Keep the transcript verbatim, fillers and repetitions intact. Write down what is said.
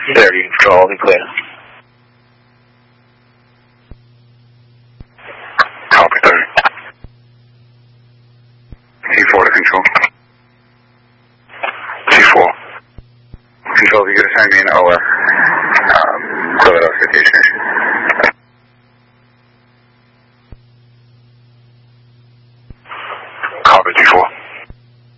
There, you control, all be clear. Copy, thirty. T four to control. T four. Control, if you could send me an O S. Um, Philadelphia station.